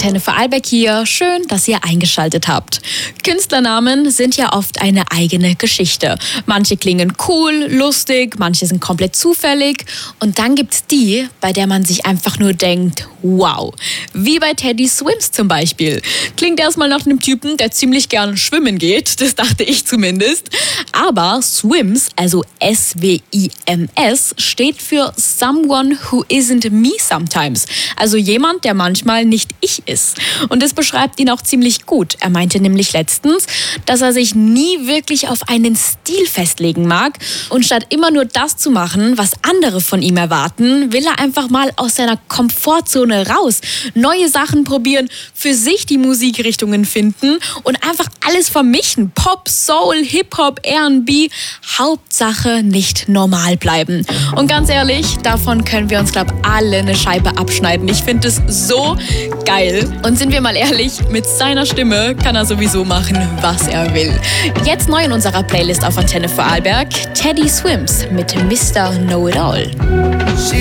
Antenne Vorarlberg hier. Schön, dass ihr eingeschaltet habt. Künstlernamen sind ja oft eine eigene Geschichte. Manche klingen cool, lustig, manche sind komplett zufällig. Und dann gibt's die, bei der man sich einfach nur denkt, wow. Wie bei Teddy Swims zum Beispiel. Klingt erstmal nach einem Typen, der ziemlich gern schwimmen geht. Das dachte ich zumindest. Aber Swims, also S-W-I-M-S, steht für Someone Who Isn't Me Sometimes. Also jemand, der manchmal nicht ich ist. Und das beschreibt ihn auch ziemlich gut. Er meinte nämlich letztens, dass er sich nie wirklich auf einen Stil festlegen mag. Und statt immer nur das zu machen, was andere von ihm erwarten, will er einfach mal aus seiner Komfortzone raus. Neue Sachen probieren, für sich die Musikrichtungen finden und einfach alles vermischen. Pop, Soul, Hip-Hop, R&B. Hauptsache nicht normal bleiben. Und ganz ehrlich, davon können wir uns, glaube ich, alle eine Scheibe abschneiden. Ich finde es so geil. Und sind wir mal ehrlich, mit seiner Stimme kann er sowieso machen, was er will. Jetzt neu in unserer Playlist auf Antenne Vorarlberg, Teddy Swims mit Mr. Know-It-All.